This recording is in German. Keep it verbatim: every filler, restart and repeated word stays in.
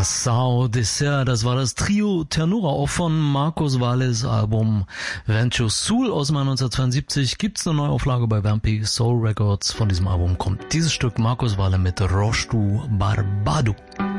Sao Dessert, das war das Trio Ternura, auch von Marcos Valles Album Rancho Sul aus dem Jahr neunzehnhundertzweiundsiebzig. Gibt's eine Neuauflage bei Vampy Soul Records. Von diesem Album kommt dieses Stück Marcos Valle mit Rostu Barbado.